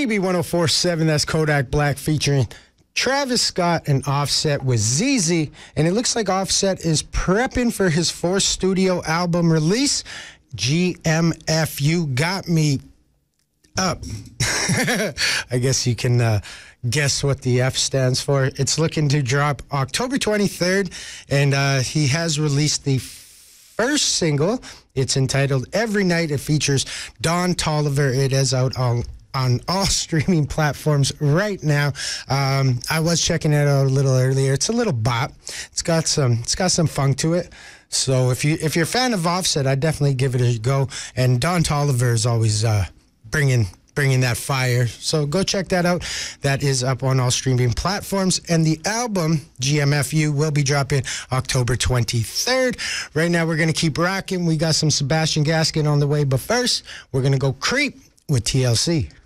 CB 1047, that's Kodak Black featuring Travis Scott and Offset with ZZ. And it looks like Offset is prepping for his fourth studio album release. GMFU got me up. I guess you can guess what the F stands for. It's looking to drop October 23rd, and he has released the first single. It's entitled Every Night. It features Don Toliver. It is out on all streaming platforms right now. I was checking it out a little earlier. It's a little bop. It's got some funk to it. So if you're a fan of Offset, I'd definitely give it a go. And Don Toliver is always bringing that fire. So go check that out. That is up on all streaming platforms. And the album, GMFU, will be dropping October 23rd. Right now, we're going to keep rocking. We got some Sebastian Gaskin on the way. But first, we're going to go Creep with TLC.